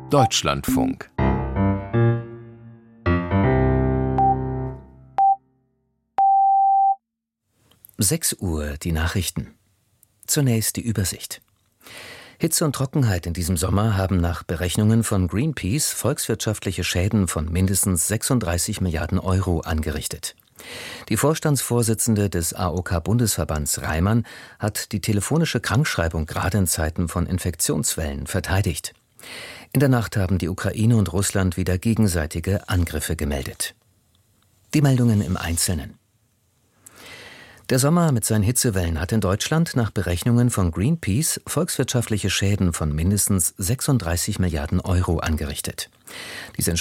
Deutschlandfunk. Sechs Uhr, die Nachrichten. Zunächst die Übersicht. Hitze und Trockenheit in diesem Sommer haben nach Berechnungen von Greenpeace volkswirtschaftliche Schäden von mindestens 36 Milliarden Euro angerichtet. Die Vorstandsvorsitzende des AOK-Bundesverbands Reimann hat die telefonische Krankschreibung gerade in Zeiten von Infektionswellen verteidigt. In der Nacht haben die Ukraine und Russland wieder gegenseitige Angriffe gemeldet. Die Meldungen im Einzelnen. Der Sommer mit seinen Hitzewellen hat in Deutschland nach Berechnungen von Greenpeace volkswirtschaftliche Schäden von mindestens 36 Milliarden Euro angerichtet. Dies